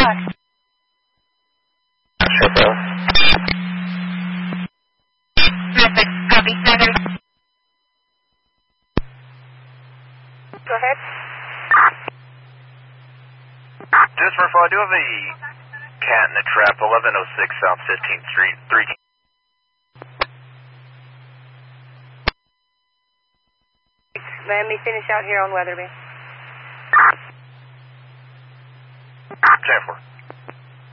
o'clock. Perfect. Copy, Center. Go ahead. Just for fun, do you have a cat in a trap, 1106 South 15th Street, 3. Let me finish out here on Weatherby. 10-4.